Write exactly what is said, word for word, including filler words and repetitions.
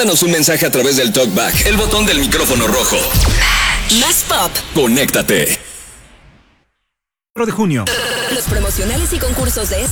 Mándanos un mensaje a través del TalkBack, el botón del micrófono rojo. Más pop. Conéctate. de junio. Los promocionales y concursos de